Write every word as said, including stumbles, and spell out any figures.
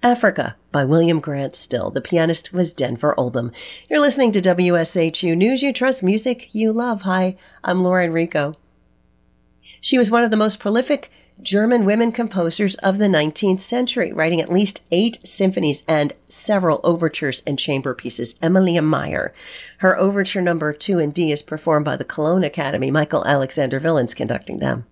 Africa by William Grant Still. The pianist was Denver Oldham. You're listening to W S H U News You Trust, Music You Love. Hi, I'm Laura Enrico. She was one of the most prolific German women composers of the nineteenth century, writing at least eight symphonies and several overtures and chamber pieces. Emilia Meyer. Her overture number two in D is performed by the Cologne Academy. Michael Alexander Villain's conducting them.